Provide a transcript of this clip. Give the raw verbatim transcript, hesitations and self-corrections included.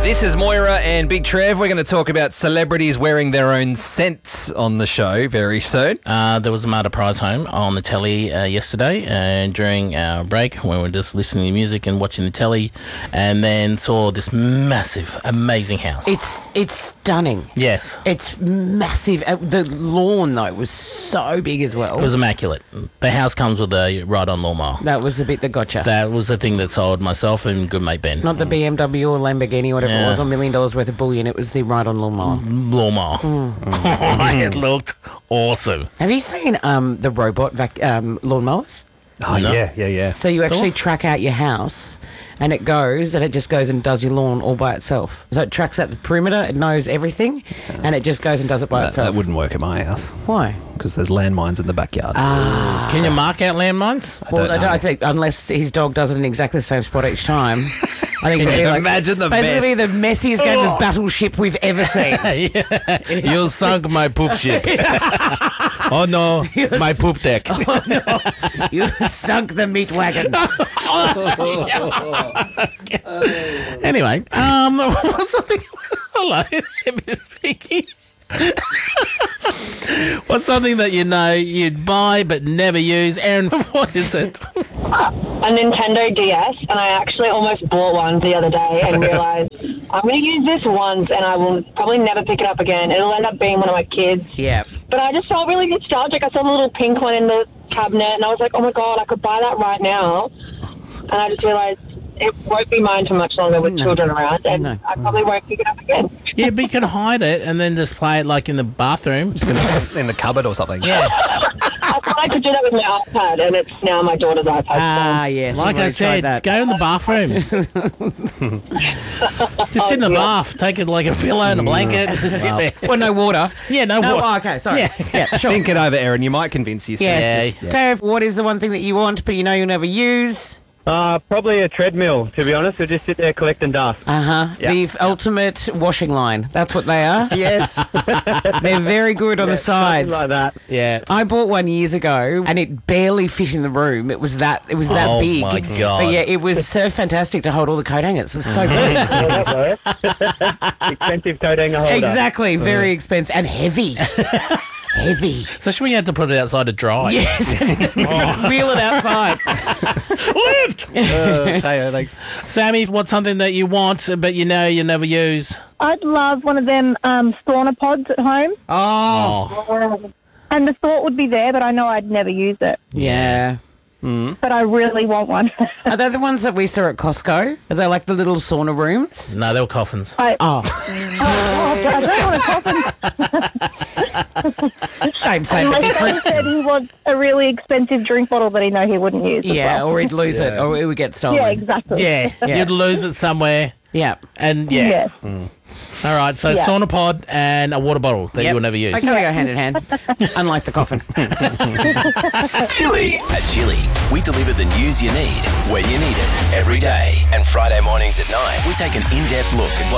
This is Moira and Big Trev. We're going to talk about celebrities wearing their own scents on the show very soon. Uh, there was a Marta Prize home on the telly uh, yesterday uh, during our break when we were just listening to music and watching the telly, and then saw this massive, amazing house. It's it's stunning. Yes. It's massive. Uh, the lawn, though, was so big as well. It was immaculate. The house comes with a ride-on lawnmower. That was the bit that got you. That was the thing that sold myself and good mate Ben. Not the B M W or Lamborghini or whatever Yeah. it was, or a million dollars worth of bullion. It was the ride-on lawnmower. Lawnmower. Mm. It looked awesome. Have you seen um, the robot vac- um, lawnmowers? Oh, No. yeah, yeah, yeah. So you actually Cool. track out your house, and it goes, and it just goes and does your lawn all by itself. So it tracks out the perimeter, it knows everything, and it just goes and does it by That, itself. that wouldn't work at my house Why? because there's landmines in the backyard. Can you mark out landmines? Well, don't I, don't, know. I think unless his dog does it in exactly the same spot each time, I think it'd be like Imagine the basically mess. the messiest game of battleship we've ever seen. You sunk my poop ship. Oh no, my poop deck. You sunk the meat wagon. Anyway, um, what's something? Hello, Emma speaking. What's something that you know you'd buy but never use? Aaron, what is it? A Nintendo D S, and I actually almost bought one the other day and realised I'm going to use this once and I will probably never pick it up again. It'll end up being one of my kids. Yeah. But I just felt really nostalgic. I saw the little pink one in the cabinet and I was like, oh my God, I could buy that right now. And I just realised it won't be mine for much longer with No. children around, and No. I probably won't pick it up again. Yeah, but you can hide it and then just play it like in the bathroom. in, the, in the cupboard or something. Yeah, I thought I could do that with my iPad, and it's now my daughter's iPad. Ah, yes. like I've I already tried said, that. go in the bathroom. Just sit in the yeah. bath, take it like a pillow and a blanket, and just sit there. Well, no water. Yeah, no, No, water. oh, okay, sorry. Yeah. Yeah, sure. Think it over, Aaron. You might convince yourself. Yes. Yeah. Dave, what is the one thing that you want but you know you'll never use? Uh, probably a treadmill, to be honest. We'll just sit there collecting dust. Uh-huh. Yeah. The f- ultimate washing line. That's what they are. Yes. They're very good on the sides. Something like that. Yeah. I bought one years ago, and it barely fit in the room. It was that it was that Oh, big. my God. But yeah, it was so fantastic to hold all the coat hangers. It's so good. Yeah, that works. Expensive coat hanger holder. Exactly, very expensive and heavy. Heavy. Especially when you have to put it outside to dry. Yes, wheel it outside. Lift! uh, Teo, thanks. Sammy, what's something that you want but you know you never use? I'd love one of them um, sauna pods at home. Oh. And the thought would be there, but I know I'd never use it. Yeah. But I really want one. Are they the ones that we saw at Costco? Are they like the little sauna rooms? No, they were coffins. I, Oh, oh, I don't want a coffin. same, same, but Unless different. he said he wants a really expensive drink bottle that he know he wouldn't use. as Yeah, well. or he'd lose it, Yeah. or it would get stolen. Yeah, exactly. Yeah, Yeah. you'd lose it somewhere. Yeah. And yeah. Yeah. All right, so Yeah. sauna pod and a water bottle that Yep. you will never use. They kind of go hand in hand, unlike the coffin. Chili. At Chili, we deliver the news you need when you need it every day. And Friday mornings at nine, we take an in-depth look at what